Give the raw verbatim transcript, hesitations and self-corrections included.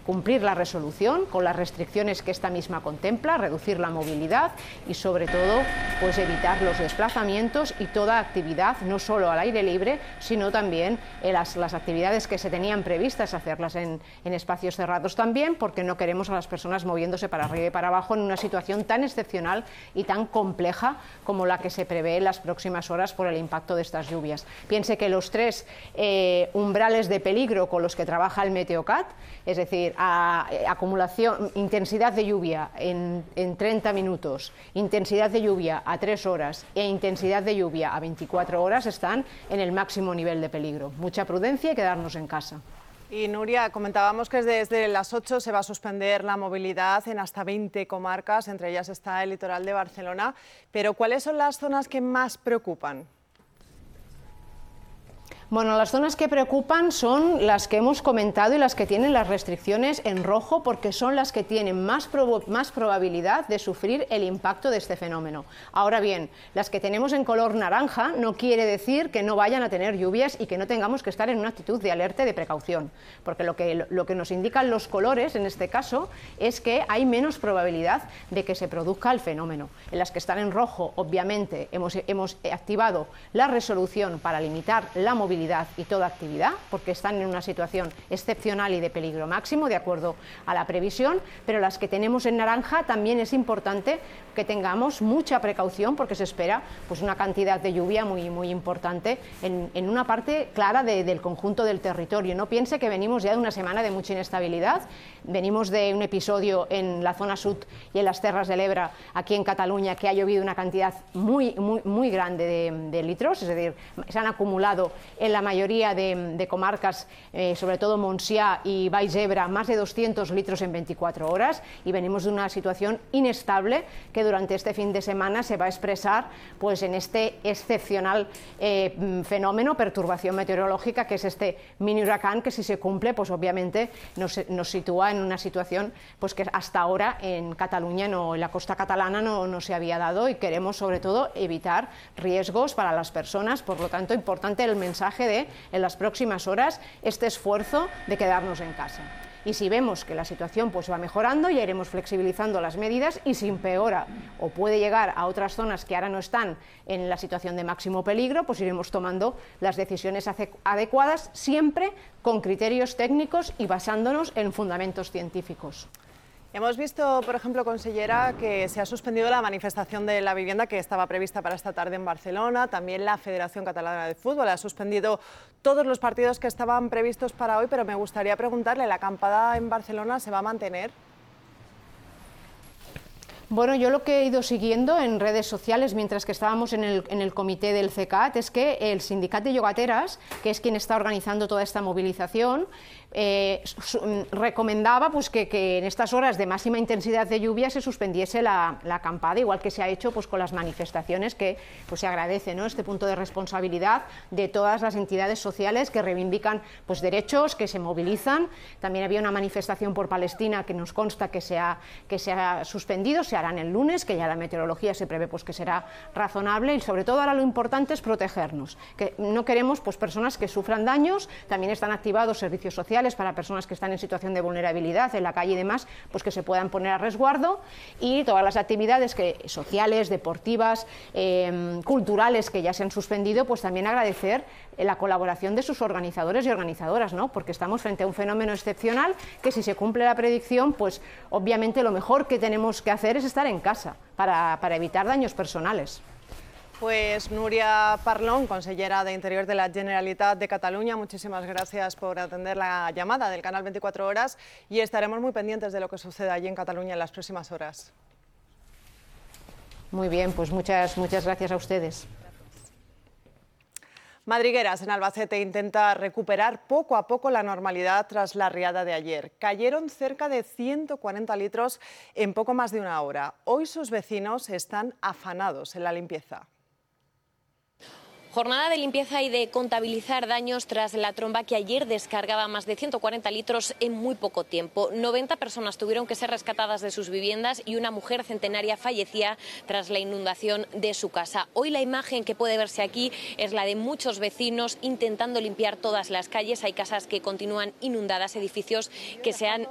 cumplir la resolución con las restricciones que esta misma contempla, reducir la movilidad y sobre todo pues evitar los desplazamientos y toda actividad, no solo al aire libre, sino también en las, las actividades que se tenían previstas hacerlas en, en espacios cerrados también, porque no queremos a las personas moviéndose para arriba y para abajo en una situación tan excepcional y tan compleja como la que se prevé en las próximas horas por el impacto de estas lluvias. Piense que los tres eh, umbrales de peligro con los que trabaja el Meteocat, es decir, a, a, acumulación, intensidad de lluvia en, en treinta minutos, intensidad de lluvia a tres horas e intensidad de lluvia a veinticuatro horas, están en el máximo nivel de peligro. Mucha prudencia y quedarnos en casa. Y Nuria, comentábamos que desde las ocho se va a suspender la movilidad en hasta veinte comarcas, entre ellas está el litoral de Barcelona, pero ¿cuáles son las zonas que más preocupan? Bueno, las zonas que preocupan son las que hemos comentado y las que tienen las restricciones en rojo, porque son las que tienen más, prob más probabilidad de sufrir el impacto de este fenómeno. Ahora bien, las que tenemos en color naranja no quiere decir que no vayan a tener lluvias y que no tengamos que estar en una actitud de alerta y de precaución, porque lo que, lo que nos indican los colores en este caso es que hay menos probabilidad de que se produzca el fenómeno. En las que están en rojo, obviamente, hemos, hemos activado la resolución para limitar la movilidad y toda actividad, porque están en una situación excepcional y de peligro máximo, de acuerdo a la previsión, pero las que tenemos en naranja también es importante que tengamos mucha precaución, porque se espera pues, una cantidad de lluvia muy, muy importante en, en una parte clara de, del conjunto del territorio. No piense que venimos ya de una semana de mucha inestabilidad, venimos de un episodio en la zona sur y en las Terras del Ebre, aquí en Cataluña, que ha llovido una cantidad muy, muy, muy grande de, de litros, es decir, se han acumulado en la mayoría de, de comarcas, eh, sobre todo Montsià y Baix Ebre, más de doscientos litros en veinticuatro horas, y venimos de una situación inestable que durante este fin de semana se va a expresar pues, en este excepcional eh, fenómeno, perturbación meteorológica, que es este mini huracán, que si se cumple, pues obviamente nos, nos sitúa en una situación pues, que hasta ahora en Cataluña, no, en la costa catalana, no, no se había dado, y queremos sobre todo evitar riesgos para las personas. Por lo tanto, importante el mensaje de, en las próximas horas, este esfuerzo de quedarnos en casa. Y si vemos que la situación pues, va mejorando, ya iremos flexibilizando las medidas, y si empeora o puede llegar a otras zonas que ahora no están en la situación de máximo peligro, pues iremos tomando las decisiones adecuadas, siempre con criterios técnicos y basándonos en fundamentos científicos. Hemos visto, por ejemplo, consellera, que se ha suspendido la manifestación de la vivienda que estaba prevista para esta tarde en Barcelona. También la Federación Catalana de Fútbol ha suspendido todos los partidos que estaban previstos para hoy, pero me gustaría preguntarle, ¿la acampada en Barcelona se va a mantener? Bueno, yo lo que he ido siguiendo en redes sociales mientras que estábamos en el, en el comité del C E C A T es que el Sindicat de Llogateres, que es quien está organizando toda esta movilización, eh, su, recomendaba pues, que, que en estas horas de máxima intensidad de lluvia se suspendiese la, la acampada, igual que se ha hecho pues, con las manifestaciones, que pues, se agradece, ¿no?, este punto de responsabilidad de todas las entidades sociales que reivindican pues, derechos, que se movilizan. También había una manifestación por Palestina que nos consta que se ha, que se ha suspendido, se harán el lunes, que ya la meteorología se prevé pues, que será razonable, y sobre todo ahora lo importante es protegernos, que no queremos pues, personas que sufran daños. También están activados servicios sociales para personas que están en situación de vulnerabilidad en la calle y demás, pues que se puedan poner a resguardo, y todas las actividades que, sociales, deportivas, eh, culturales que ya se han suspendido, pues también agradecer la colaboración de sus organizadores y organizadoras, ¿no?, porque estamos frente a un fenómeno excepcional que, si se cumple la predicción, pues obviamente lo mejor que tenemos que hacer es estar en casa para, para evitar daños personales. Pues Núria Parlon, consellera de Interior de la Generalitat de Cataluña, muchísimas gracias por atender la llamada del canal veinticuatro horas, y estaremos muy pendientes de lo que suceda allí en Cataluña en las próximas horas. Muy bien, pues muchas, muchas gracias a ustedes. Madrigueras, en Albacete, intenta recuperar poco a poco la normalidad tras la riada de ayer. Cayeron cerca de ciento cuarenta litros en poco más de una hora. Hoy sus vecinos están afanados en la limpieza. Jornada de limpieza y de contabilizar daños tras la tromba que ayer descargaba más de ciento cuarenta litros en muy poco tiempo. noventa personas tuvieron que ser rescatadas de sus viviendas y una mujer centenaria fallecía tras la inundación de su casa. Hoy la imagen que puede verse aquí es la de muchos vecinos intentando limpiar todas las calles. Hay casas que continúan inundadas, edificios que se han